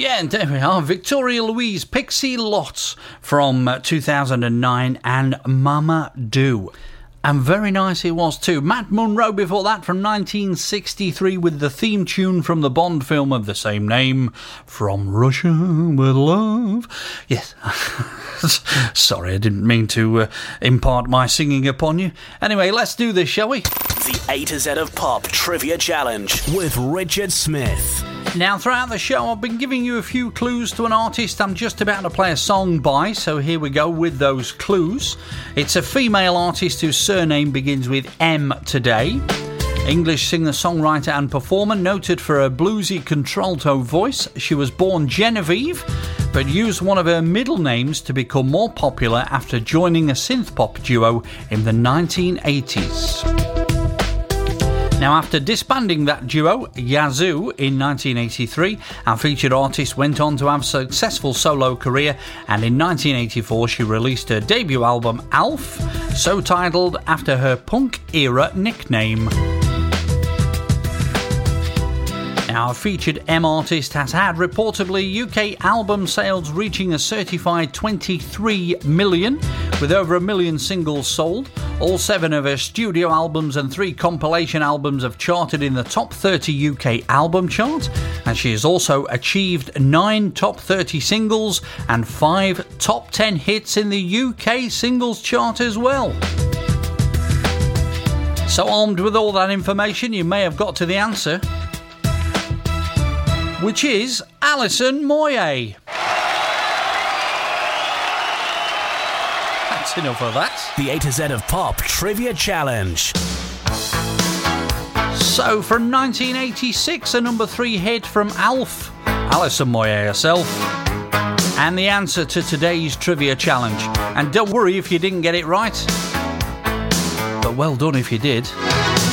Yeah, and there we are. Victoria Louise, Pixie Lott from 2009 and Mama Do. And very nice it was too. Matt Monro before that from 1963 with the theme tune from the Bond film of the same name, From Russia with Love. Yes. Sorry, I didn't mean to impart my singing upon you. Anyway, let's do this, shall we? The A to Z of Pop Trivia Challenge with Richard Smith. Now, throughout the show, I've been giving you a few clues to an artist I'm just about to play a song by, so here we go with those clues. It's a female artist whose surname begins with M today. English singer-songwriter and performer, noted for her bluesy contralto voice. She was born Genevieve, but used one of her middle names to become more popular after joining a synth-pop duo in the 1980s. Now, after disbanding that duo, Yazoo, in 1983, our featured artist went on to have a successful solo career, and in 1984 she released her debut album, Alf, so titled after her punk-era nickname. Now, our featured M artist has had reportedly UK album sales reaching a certified 23 million, with over 1 million singles sold. All 7 of her studio albums and 3 compilation albums have charted in the top 30 UK album chart, and she has also achieved 9 top 30 singles and 5 top 10 hits in the UK singles chart as well. So, armed with all that information, you may have got to the answer, which is Alison Moyet. That's enough of that. The A to Z of Pop Trivia Challenge. So, from 1986, a number 3 hit from Alf, Alison Moyet herself, and the answer to today's Trivia Challenge. And don't worry if you didn't get it right, but well done if you did.